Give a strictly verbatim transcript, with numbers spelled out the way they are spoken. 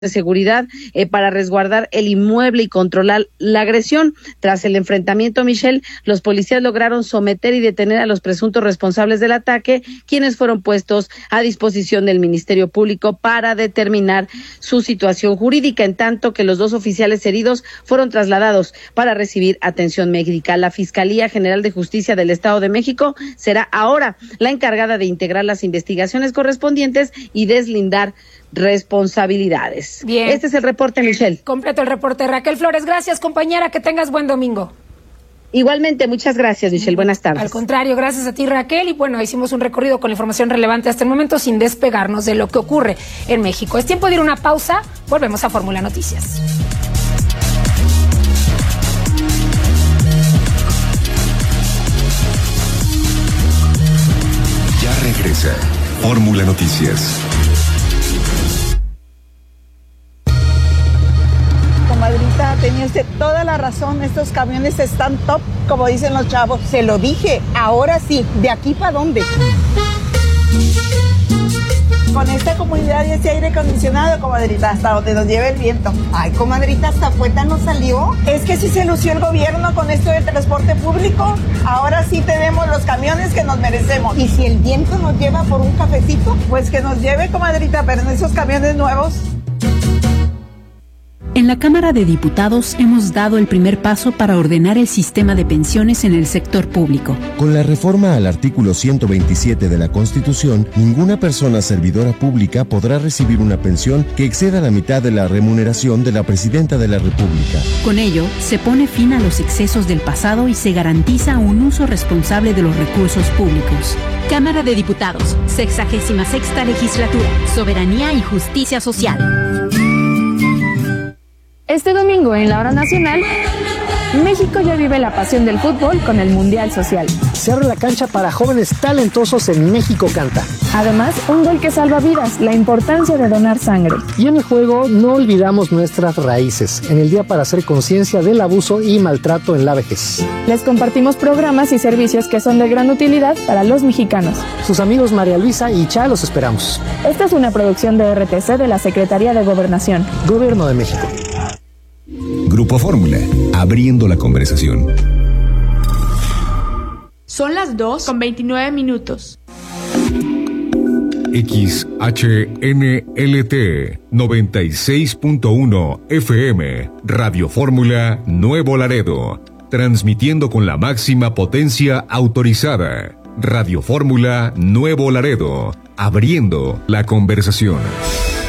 de seguridad eh, para resguardar el inmueble y controlar la agresión. Tras el enfrentamiento, Michelle, los policías lograron someter y detener a los presuntos responsables del ataque, quienes fueron puestos a disposición del Ministerio Público para determinar su situación jurídica, en tanto que los dos oficiales heridos fueron trasladados para recibir atención médica. La Fiscalía General de Justicia del Estado de México será ahora la encargada de integrar las investigaciones correspondientes y deslindar responsabilidades. Bien. Este es el reporte, Michelle. Completo el reporte. Raquel Flores, gracias, compañera, que tengas buen domingo. Igualmente, muchas gracias, Michelle. Buenas tardes. Al contrario, gracias a ti, Raquel. Y bueno, hicimos un recorrido con la información relevante hasta el momento sin despegarnos de lo que ocurre en México. Es tiempo de ir a una pausa. Volvemos a Fórmula Noticias. Ya regresa Fórmula Noticias. Comadrita, tenía usted toda la razón, estos camiones están top, como dicen los chavos. Se lo dije, ahora sí, ¿de aquí para dónde? Con esta comunidad y este aire acondicionado, comadrita, hasta donde nos lleve el viento. Ay, comadrita, hasta Puebla nos salió. Es que sí se lució el gobierno con esto del transporte público. Ahora sí tenemos los camiones que nos merecemos. Y si el viento nos lleva por un cafecito, pues que nos lleve, comadrita, pero en esos camiones nuevos. En la Cámara de Diputados hemos dado el primer paso para ordenar el sistema de pensiones en el sector público. Con la reforma al artículo ciento veintisiete de la Constitución, ninguna persona servidora pública podrá recibir una pensión que exceda la mitad de la remuneración de la Presidenta de la República. Con ello, se pone fin a los excesos del pasado y se garantiza un uso responsable de los recursos públicos. Cámara de Diputados, sexagésima sexta legislatura, soberanía y justicia social. Este domingo en la hora nacional, México ya vive la pasión del fútbol con el Mundial Social. Se abre la cancha para jóvenes talentosos en México Canta. Además, un gol que salva vidas, la importancia de donar sangre. Y en el juego no olvidamos nuestras raíces, en el Día para hacer conciencia del abuso y maltrato en la vejez. Les compartimos programas y servicios que son de gran utilidad para los mexicanos. Sus amigos María Luisa y Cha los esperamos. Esta es una producción de R T C de la Secretaría de Gobernación. Gobierno de México. Grupo Fórmula, abriendo la conversación. Son las dos con veintinueve minutos. X H N L T noventa y seis punto uno F M, Radio Fórmula Nuevo Laredo, transmitiendo con la máxima potencia autorizada. Radio Fórmula Nuevo Laredo, abriendo la conversación.